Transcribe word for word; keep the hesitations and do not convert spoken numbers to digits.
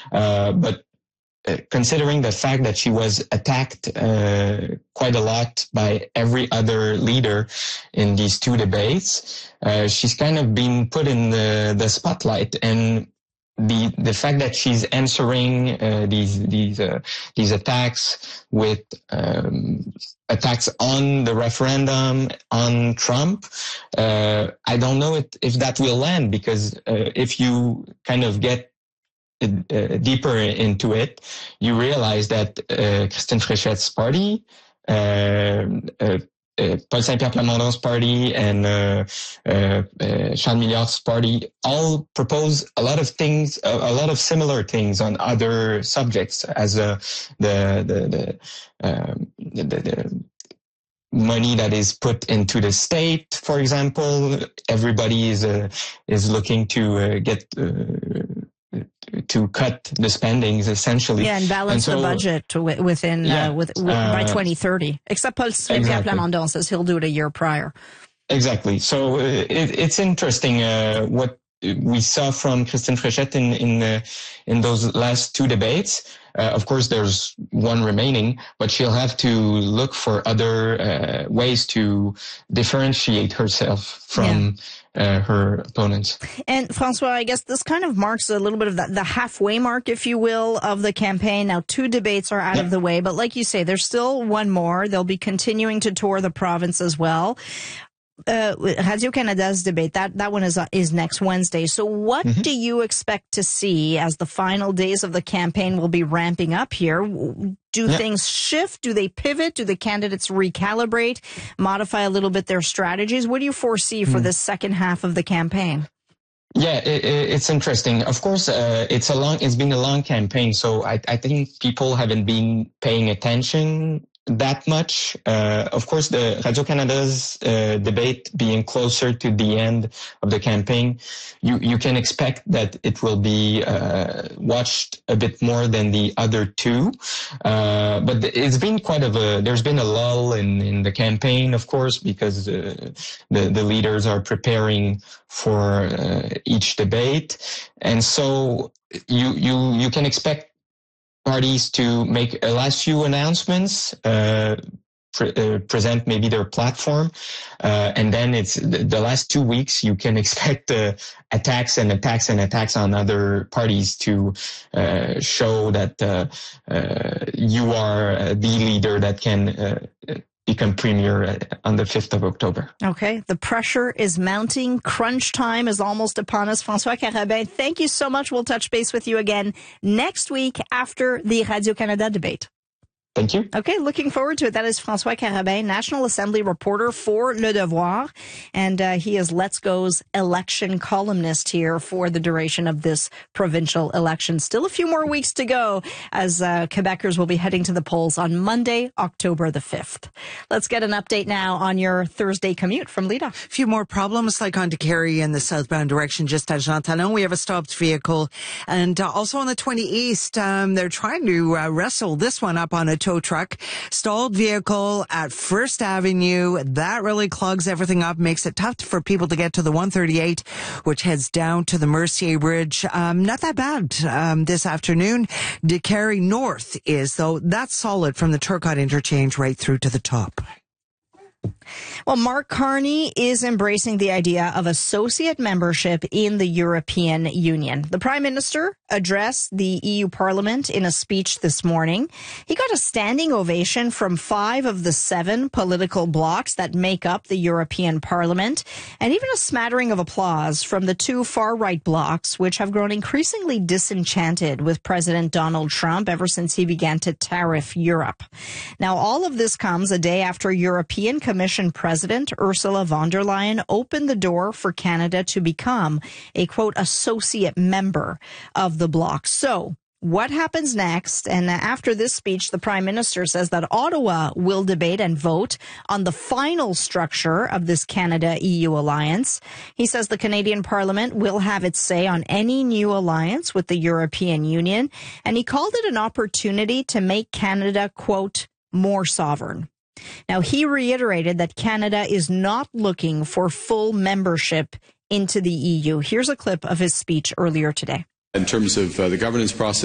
Uh, but uh, considering the fact that she was attacked uh, quite a lot by every other leader in these two debates, uh, she's kind of been put in the, the spotlight. And the the fact that she's answering uh, these these uh, these attacks with um, attacks on the referendum, on Trump, uh, I don't know if, if that will land, because uh, if you kind of get uh, deeper into it, you realize that uh, Christine Fréchette's party, uh, uh, Uh, Paul Saint-Pierre Plamondon's party, and uh, uh, uh, Charles Milliard's party all propose a lot of things, a, a lot of similar things on other subjects, as uh, the the the, um, the the the money that is put into the state, for example. Everybody is uh, is looking to uh, get. Uh, to cut the spendings, essentially. Yeah, and balance and so, the budget to, within yeah, uh, with, with uh, by twenty thirty. Except Paul Saint-Pierre exactly. Plamondon says he'll do it a year prior. Exactly. So uh, it, it's interesting uh, what we saw from Christine Fréchette in in, uh, in those last two debates. Uh, of course, there's one remaining, but she'll have to look for other uh, ways to differentiate herself from. Yeah. Uh, her opponents. And Francois, I guess this kind of marks a little bit of the, the halfway mark, if you will, of the campaign. Now, two debates are out yeah. of the way, but like you say, there's still one more. They'll be continuing to tour the province as well. Uh, Radio-Canada's debate, that, that one is, uh, is next Wednesday. So what mm-hmm. do you expect to see as the final days of the campaign will be ramping up here? Do yeah. things shift? Do they pivot? Do the candidates recalibrate, modify a little bit their strategies? What do you foresee for mm. the second half of the campaign? Yeah, it, it's interesting. Of course, uh, it's a long, it's been a long campaign, so I, I think people haven't been paying attention that much. Uh, of course, the Radio-Canada's uh, debate being closer to the end of the campaign, you, you can expect that it will be uh, watched a bit more than the other two. Uh, but it's been quite of a, there's been a lull in, in the campaign, of course, because uh, the, the leaders are preparing for uh, each debate. And so you, you, you can expect parties to make a last few announcements, uh, pre- uh, present maybe their platform, uh, and then it's the, the last two weeks you can expect uh, attacks and attacks and attacks on other parties to uh, show that uh, uh, you are the leader that can uh, become premier on the fifth of October. Okay. The pressure is mounting. Crunch time is almost upon us. François Carabin, thank you so much. We'll touch base with you again next week after the Radio-Canada debate. Thank you. Okay, looking forward to it. That is François Carabin, National Assembly reporter for Le Devoir, and uh, he is Let's Go's election columnist here for the duration of this provincial election. Still a few more weeks to go as uh, Quebecers will be heading to the polls on Monday, October the fifth. Let's get an update now on your Thursday commute from Lita. A few more problems like on Décarie in the southbound direction just at Jean Talon. We have a stopped vehicle. And uh, also on the twenty-east, um, they're trying to uh, wrestle this one up on a tow truck. Stalled vehicle at First Avenue. That really clogs everything up, makes it tough for people to get to the one thirty-eight, which heads down to the Mercier Bridge. Um, not that bad um, this afternoon. Décarie North is, though, that's solid from the Turcotte interchange right through to the top. Well, Mark Carney is embracing the idea of associate membership in the European Union. The Prime Minister addressed the E U Parliament in a speech this morning. He got a standing ovation from five of the seven political blocs that make up the European Parliament, and even a smattering of applause from the two far-right blocs, which have grown increasingly disenchanted with President Donald Trump ever since he began to tariff Europe. Now, all of this comes a day after European Commission President Ursula von der Leyen opened the door for Canada to become a, quote, associate member of the bloc. So what happens next? And after this speech, the Prime Minister says that Ottawa will debate and vote on the final structure of this Canada-E U alliance. He says the Canadian Parliament will have its say on any new alliance with the European Union. And he called it an opportunity to make Canada, quote, more sovereign. Now, he reiterated that Canada is not looking for full membership into the E U. Here's a clip of his speech earlier today. In terms of uh, the governance process,